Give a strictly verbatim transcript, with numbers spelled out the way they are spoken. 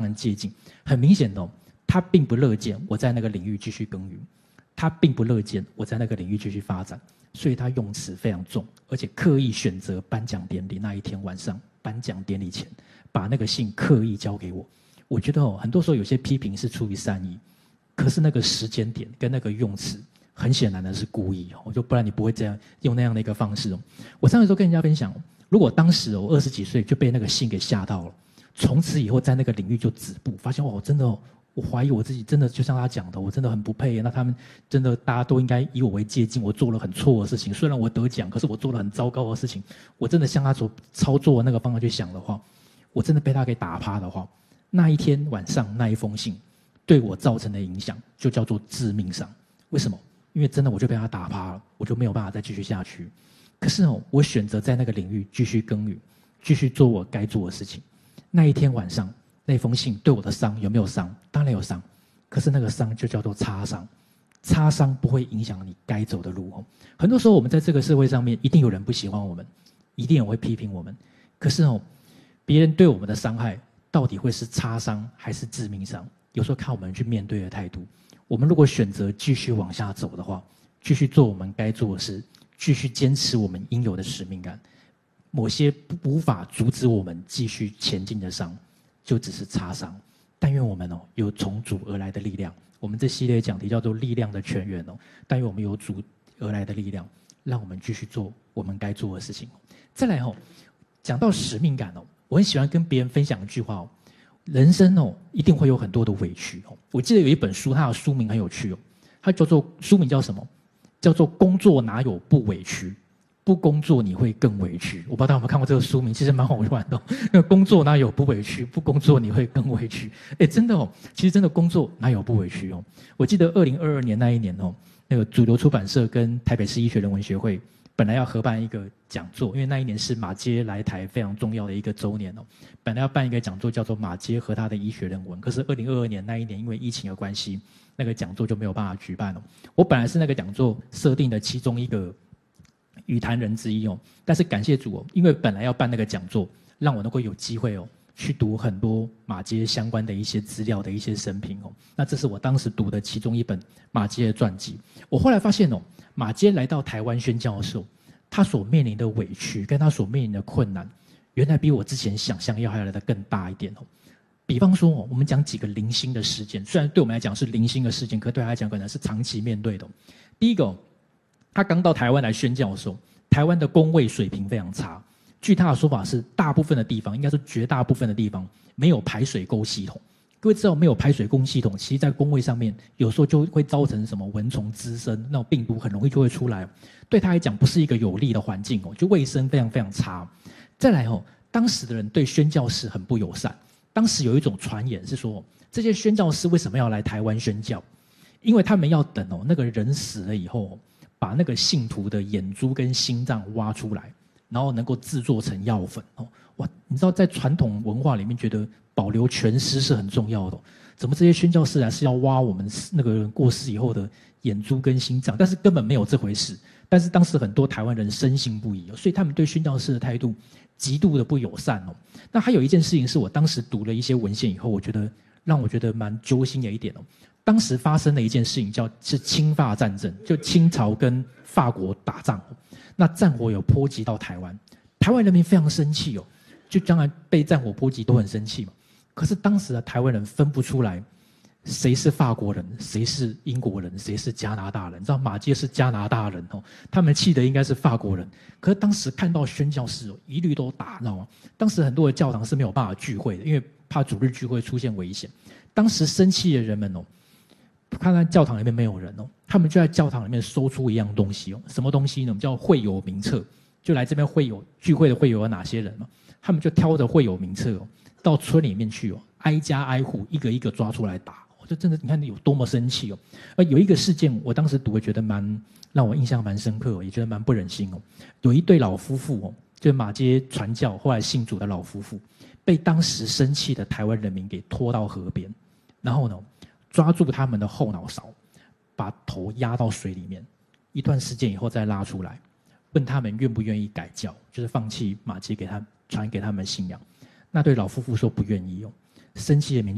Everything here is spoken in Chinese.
人接近。很明显的、哦，他并不乐见我在那个领域继续耕耘，他并不乐见我在那个领域继续发展，所以他用词非常重，而且刻意选择颁奖典礼那一天晚上，颁奖典礼前把那个信刻意交给我。我觉得哦，很多时候有些批评是出于善意，可是那个时间点跟那个用词，很显然的是故意哦，就不然你不会这样用那样的一个方式哦。我上次都跟人家分享，如果当时我二十几岁就被那个信给吓到了，从此以后在那个领域就止步，发现哦，真的哦，我怀疑我自己真的就像他讲的，我真的很不配。那他们真的大家都应该以我为借鉴，我做了很错的事情，虽然我得奖，可是我做了很糟糕的事情。我真的像他所操作的那个方向去想的话，我真的被他给打趴的话，那一天晚上那一封信对我造成的影响就叫做致命伤。为什么？因为真的我就被他打趴了，我就没有办法再继续下去。可是哦，我选择在那个领域继续耕耘，继续做我该做的事情。那一天晚上那封信对我的伤有没有伤？当然有伤，可是那个伤就叫做擦伤。擦伤不会影响你该走的路哦。很多时候我们在这个社会上面，一定有人不喜欢我们，一定有人会批评我们。可是哦，别人对我们的伤害到底会是擦伤还是致命伤？有时候看我们去面对的态度。我们如果选择继续往下走的话，继续做我们该做的事，继续坚持我们应有的使命感，某些无法阻止我们继续前进的伤，就只是擦伤。但愿我们哦有从主而来的力量。我们这系列讲题叫做力量的泉源哦。但愿我们有主而来的力量，让我们继续做我们该做的事情。再来哦，讲到使命感哦，我很喜欢跟别人分享一句话哦。人生哦，一定会有很多的委屈哦。我记得有一本书，它的书名很有趣哦，它叫做书名叫什么？叫做工作哪有不委屈？不工作你会更委屈。我不知道大家有没有看过这个书名，其实蛮好玩的哦。那个工作哪有不委屈？不工作你会更委屈。哎，真的哦，其实真的工作哪有不委屈哦？我记得二零二二年那一年哦，那个主流出版社跟台北市医学人文学会本来要合办一个讲座，因为那一年是马偕来台非常重要的一个周年哦。本来要办一个讲座叫做马偕和他的医学人文，可是二零二二年那一年因为疫情的关系，那个讲座就没有办法举办了。我本来是那个讲座设定的其中一个语坛人之一哦，但是感谢主哦，因为本来要办那个讲座，让我能够有机会哦去读很多马偕相关的一些资料的一些生平哦。那这是我当时读的其中一本马偕的传记。我后来发现哦，马偕来到台湾宣教的时候，他所面临的委屈跟他所面临的困难，原来比我之前想象要还来得更大一点哦。比方说哦，我们讲几个零星的事件，虽然对我们来讲是零星的事件，可对他来讲可能是长期面对的哦。第一个哦，他刚到台湾来宣教的时候，台湾的公卫水平非常差。据他的说法是，大部分的地方，应该是绝大部分的地方没有排水沟系统。各位知道，没有排水沟系统，其实在公卫上面，有时候就会造成什么蚊虫滋生，那种病毒很容易就会出来。对他来讲，不是一个有利的环境哦，就卫生非常非常差。再来哦，当时的人对宣教士很不友善。当时有一种传言是说，这些宣教士为什么要来台湾宣教？因为他们要等哦，那个人死了以后，把那个信徒的眼珠跟心脏挖出来，然后能够制作成药粉哦。哇，你知道在传统文化里面，觉得保留全尸是很重要的哦。怎么这些宣教士啊是要挖我们那个人过世以后的眼珠跟心脏？但是根本没有这回事。但是当时很多台湾人深信不疑哦，所以他们对宣教士的态度极度的不友善哦。那还有一件事情是我当时读了一些文献以后，我觉得让我觉得蛮揪心的一点哦。当时发生的一件事情叫是清法战争，就清朝跟法国打仗，那战火有波及到台湾，台湾人民非常生气哦，就当然被战火波及都很生气嘛。可是当时的台湾人分不出来谁是法国人，谁是英国人，谁是加拿大人。你知道马偕是加拿大人哦，他们气的应该是法国人。可是当时看到宣教士哦，一律都打，你知道吗？当时很多的教堂是没有办法聚会的，因为怕主日聚会出现危险。当时生气的人们哦，看看教堂里面没有人哦，他们就在教堂里面搜出一样东西哦，什么东西呢？我们叫会友名册，就来这边会友聚会的会友有哪些人嘛？他们就挑着会友名册哦，到村里面去哦，挨家挨户一个一个抓出来打。这真的，你看有多么生气哦！而有一个事件，我当时读，我觉得蛮让我印象蛮深刻，也觉得蛮不忍心哦。有一对老夫妇哦，就是马偕传教后来信主的老夫妇，被当时生气的台湾人民给拖到河边，然后呢，抓住他们的后脑勺，把头压到水里面，一段时间以后再拉出来，问他们愿不愿意改教，就是放弃马偕给他传给他们信仰。那对老夫妇说不愿意哦，生气的民